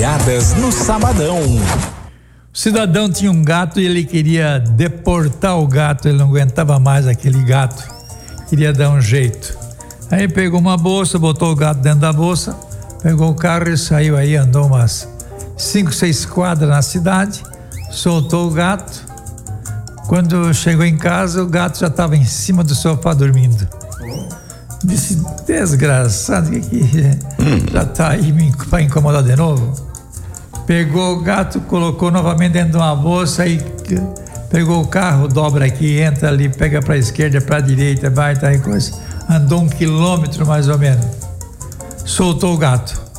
Piadas no Sabadão. O cidadão tinha um gato e ele queria deportar o gato, ele não aguentava mais aquele gato, queria dar um jeito. Aí pegou uma bolsa, botou o gato dentro da bolsa, pegou o carro e saiu aí, andou umas 5, 6 quadras na cidade, soltou o gato. Quando chegou em casa, o gato já estava em cima do sofá dormindo. Disse, desgraçado, que já está aí para incomodar de novo. Pegou o gato, colocou novamente dentro de uma bolsa e pegou o carro, dobra aqui, entra ali, pega para a esquerda, para a direita, vai, tá aí coisa. Andou 1 quilômetro mais ou menos. Soltou o gato.